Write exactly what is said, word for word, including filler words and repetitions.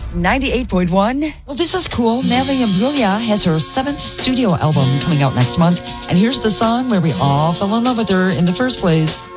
Kiss ninety-eight point one. Well, this is cool. Natalie Imbruglia has her seventh studio album coming out next month. And here's the song where we all fell in love with her in the first place.